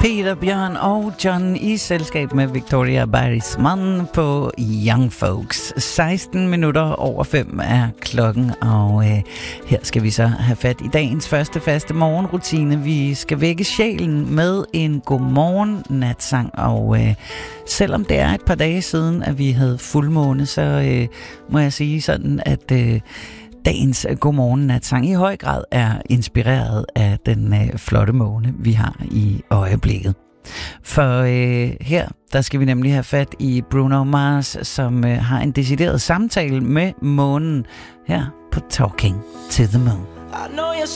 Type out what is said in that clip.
Peter, Bjørn og John i selskab med Victoria Barisman på Young Folks. 16 minutter over 5 er klokken, og her skal vi så have fat i dagens første faste morgenrutine. Vi skal vække sjælen med en godmorgen natsang, og selvom det er et par dage siden, at vi havde fuldmåne, så må jeg sige sådan, at dagens godmorgen natsang i høj grad er inspireret af den flotte måne, vi har i øjeblikket. For her, der skal vi nemlig have fat i Bruno Mars, som har en decideret samtale med månen her på Talking to the Moon. I know you're